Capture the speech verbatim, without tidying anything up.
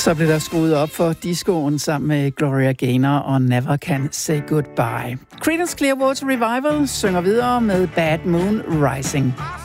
Så blev der skruet op for discoen sammen med Gloria Gaynor og Never Can Say Goodbye. Creedence Clearwater Revival synger videre med Bad Moon Rising.